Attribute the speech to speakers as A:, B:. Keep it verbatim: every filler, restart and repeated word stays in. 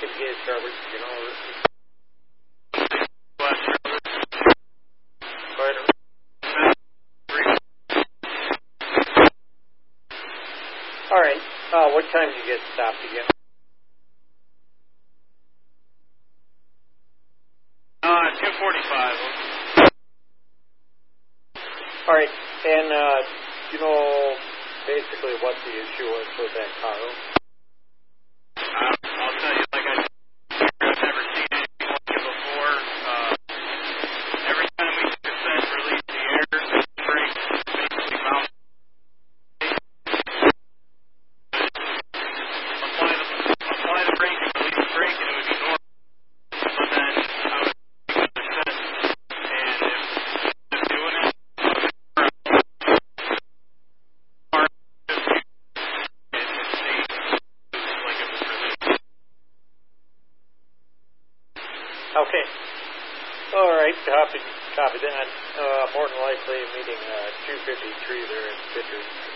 A: second gauge, Charlie. You know. Go ahead. All right. Uh, what time did you get stopped again?
B: Uh, two forty-five.
A: All right. And, uh, you know, basically what the issue was with that car?
B: Uh, I'll tell you, like I said, I've never seen anything like it before. Uh, every time we said release the air, the brake basically mounts. Apply the, apply the brake and release the brake, and it would be normal. But then I would make another set, and if it's doing it,
A: Okay. All right. Copy, copy that. Uh, more than likely meeting uh, two fifty-three there in Citrus.